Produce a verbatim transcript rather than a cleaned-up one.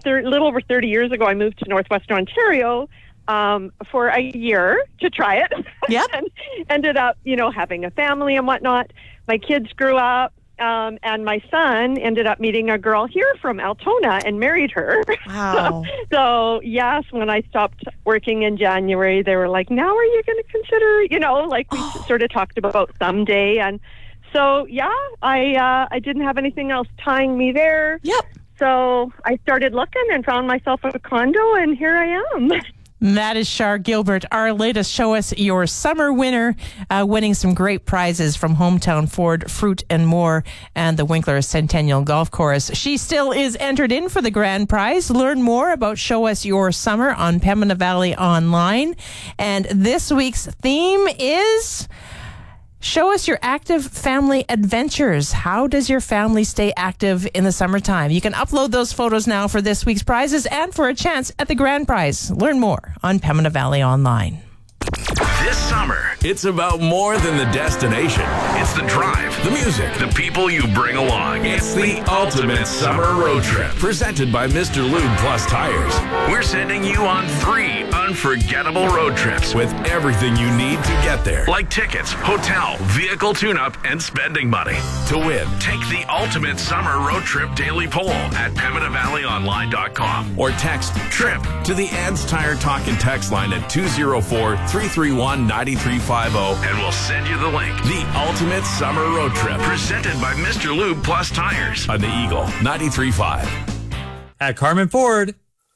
thir- little over thirty years ago, I moved to Northwestern Ontario um, for a year to try it. Yep. And ended up, you know, having a family and whatnot. My kids grew up, um, and my son ended up meeting a girl here from Altona and married her. Wow. so, so, yes, when I stopped working in January, they were like, now are you going to consider, you know, like we Oh. sort of talked about someday. And so, yeah, I uh, I didn't have anything else tying me there. Yep. So I started looking and found myself a condo, and here I am. That is Shar Gilbert, our latest Show Us Your Summer winner, uh, winning some great prizes from Hometown Ford, Fruit and More, and the Winkler Centennial Golf Course. She still is entered in for the grand prize. Learn more about Show Us Your Summer on Pembina Valley Online. And this week's theme is... Show us your active family adventures. How does your family stay active in the summertime? You can upload those photos now for this week's prizes and for a chance at the grand prize. Learn more on Pembina Valley Online. This summer, it's about more than the destination. It's the drive, the music, the people you bring along. It's the ultimate summer road trip. Presented by Mister Lube Plus Tires. We're sending you on three unforgettable road trips with everything you need to get there. Like tickets, hotel, vehicle tune-up, and spending money. To win, take the ultimate summer road trip daily poll at pembina valley online dot com or text TRIP to the Ads Tire Talk and Text line at two oh four, three three one, nine three five oh and we'll send you the link. The ultimate summer road trip presented by Mister Lube Plus Tires on the Eagle ninety-three point five. At Carmen Ford,